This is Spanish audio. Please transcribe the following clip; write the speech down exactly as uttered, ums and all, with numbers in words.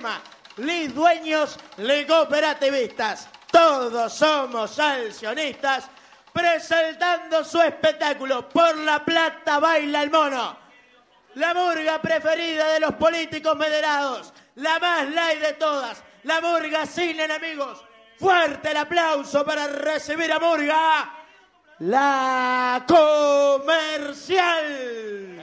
llama Lis Dueños, Le Cooperativistas. Todos somos alcionistas, presentando su espectáculo Por la Plata Baila el Mono. La murga preferida de los políticos mederados, la más light de todas, la murga sin enemigos. Fuerte el aplauso para recibir a Murga, la Comercial.